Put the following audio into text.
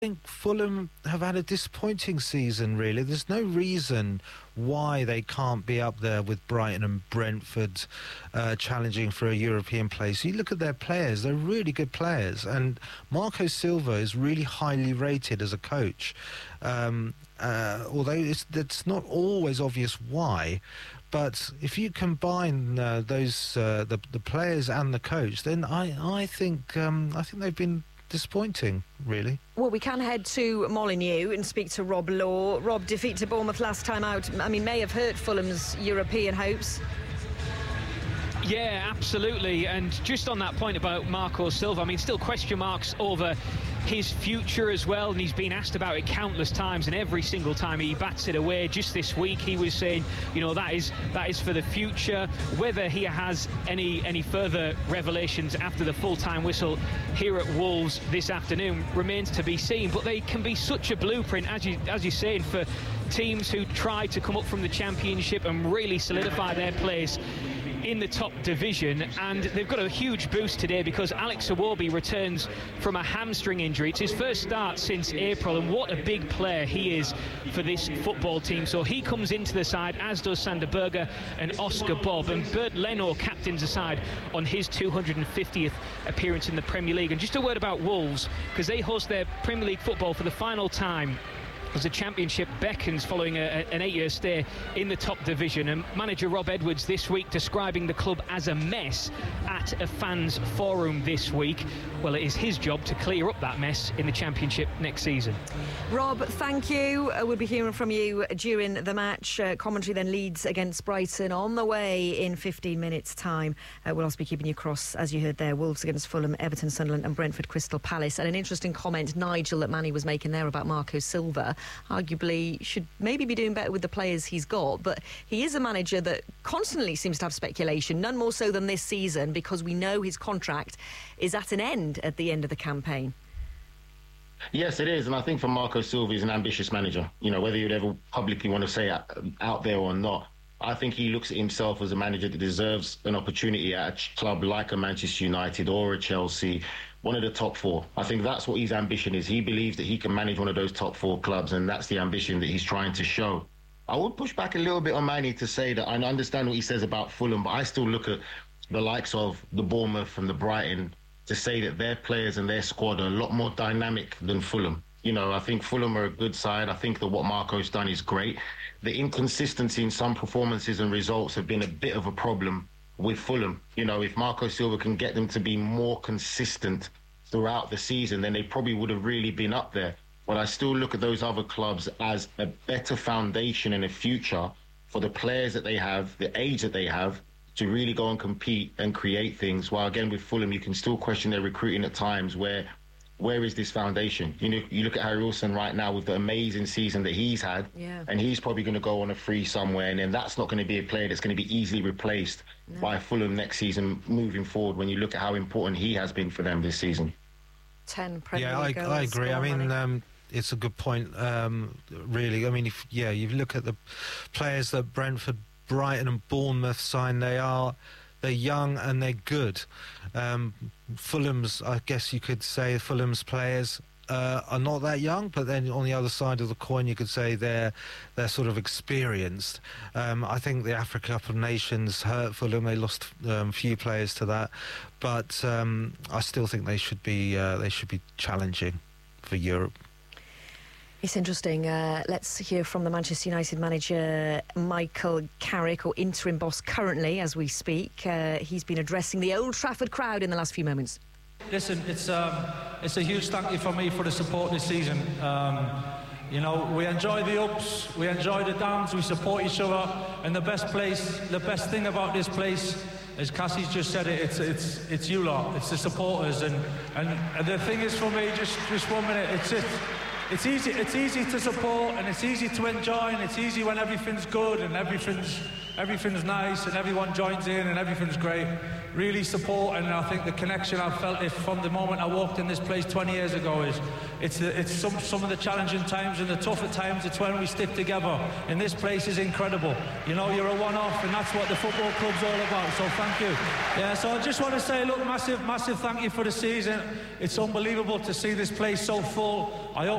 think Fulham have had a disappointing season, really. There's no reason why they can't be up there with Brighton and Brentford challenging for a European place. You look at their players, they're really good players, and Marco Silva is really highly rated as a coach, although it's not always obvious why. But if you combine the players and the coach, then I think they've been disappointing, really. Well, we can head to Molineux and speak to Rob Law. Rob, defeat to Bournemouth last time out, may have hurt Fulham's European hopes. Yeah, absolutely. And just on that point about Marco Silva, still question marks over his future as well, and he's been asked about it countless times, and every single time he bats it away. Just this week he was saying, that is for the future. Whether he has any further revelations after the full-time whistle here at Wolves this afternoon remains to be seen. But they can be such a blueprint, as you're saying, for teams who try to come up from the Championship and really solidify their place in the top division. And they've got a huge boost today because Alex Iwobi returns from a hamstring injury. It's his first start since April, and what a big player he is for this football team. So he comes into the side, as does Sander Berge and Oscar Bobb, and Bert Leno captains the side on his 250th appearance in the Premier League. And just a word about Wolves, because they host their Premier League football for the final time as the Championship beckons following an 8-year stay in the top division. And manager Rob Edwards this week describing the club as a mess at a fans forum this week. Well, it is his job to clear up that mess in the Championship next season. Rob, thank you. We'll be hearing from you during the match. Commentary then Leeds against Brighton on the way in 15 minutes' time. We'll also be keeping you across, as you heard there, Wolves against Fulham, Everton, Sunderland and Brentford, Crystal Palace. And an interesting comment, Nigel, that Manny was making there about Marco Silva. Arguably should maybe be doing better with the players he's got, but he is a manager that constantly seems to have speculation, none more so than this season, because we know his contract is at an end at the end of the campaign. Yes, it is, and I think for Marco Silva, he's an ambitious manager. Whether you'd ever publicly want to say it out there or not, I think he looks at himself as a manager that deserves an opportunity at a club like a Manchester United or a Chelsea, one of the top four. I think that's what his ambition is. He believes that he can manage one of those top four clubs, and that's the ambition that he's trying to show. I would push back a little bit on Manny to say that I understand what he says about Fulham, but I still look at the likes of the Bournemouth and the Brighton to say that their players and their squad are a lot more dynamic than Fulham. I think Fulham are a good side. I think that what Marco's done is great. The inconsistency in some performances and results have been a bit of a problem with Fulham. If Marco Silva can get them to be more consistent throughout the season, then they probably would have really been up there. But I still look at those other clubs as a better foundation in the future for the players that they have, the age that they have, to really go and compete and create things. While again with Fulham, you can still question their recruiting at times. Where is this foundation? You look at Harry Wilson right now with the amazing season that he's had, and he's probably going to go on a free somewhere, and then that's not going to be a player that's going to be easily replaced by Fulham next season moving forward, when you look at how important he has been for them this season. 10 Premier League goals. I agree. It's a good point, really. If you look at the players that Brentford, Brighton and Bournemouth signed, they're young and they're good. Fulham's, I guess you could say, Fulham's players are not that young, but then on the other side of the coin, you could say they're sort of experienced. I think the Africa Cup of Nations hurt Fulham. They lost a few players to that, but I still think they should be challenging for Europe. It's interesting. Let's hear from the Manchester United manager, Michael Carrick, or interim boss currently as we speak. He's been addressing the Old Trafford crowd in the last few moments. Listen, it's a huge thank you from me for the support this season. We enjoy the ups, we enjoy the downs, we support each other, and the best thing about this place, as Cassie's just said it, it's you lot, it's the supporters, and the thing is for me, just 1 minute, it's easy to support, and it's easy to enjoy, and it's easy when everything's good and everything's nice and everyone joins in and everything's great. Really support, and I think the connection I've felt from the moment I walked in this place 20 years ago is it's some of the challenging times and the tougher times. It's when we stick together, and this place is incredible. You know, you're a one-off, and that's what the football club's all about. So thank you. Yeah, so I just want to say, look, massive thank you for the season. It's unbelievable to see this place so full. I hope